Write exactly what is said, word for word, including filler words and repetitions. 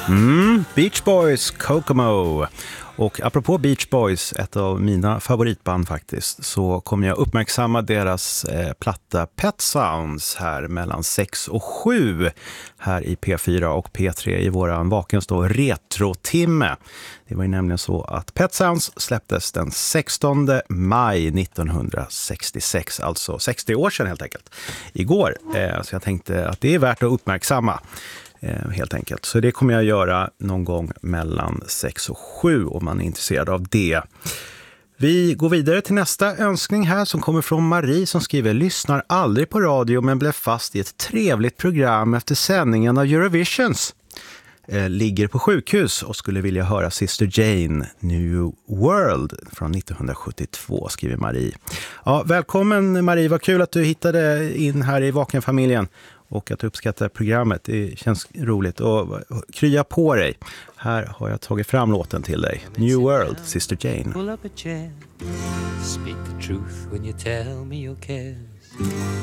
Mm, Beach Boys, Kokomo. Och apropå Beach Boys, ett av mina favoritband faktiskt, så kommer jag uppmärksamma deras eh, platta Pet Sounds här mellan sex och sju här i P fyra och P tre i våran Vakens då retro-timme. Det var ju nämligen så att Pet Sounds släpptes den sextonde maj nittonhundrasextiosex, alltså sextio år sedan helt enkelt, igår. Eh, så jag tänkte att det är värt att uppmärksamma. Eh, helt enkelt. Så det kommer jag göra någon gång mellan sex och sju om man är intresserad av det. Vi går vidare till nästa önskning här som kommer från Marie som skriver: lyssnar aldrig på radio men blev fast i ett trevligt program efter sändningen av Eurovisions. Eh, ligger på sjukhus och skulle vilja höra Sister Jane New World från nittonhundrasjuttiotvå, skriver Marie. Ja, välkommen Marie, vad kul att du hittade in här i Vaken-familjen och att du uppskattar programmet. Det känns roligt och krya på dig. Här har jag tagit fram låten till dig. New World, Sister Jane. Pull up a chair. Speak the truth when you tell me your cares.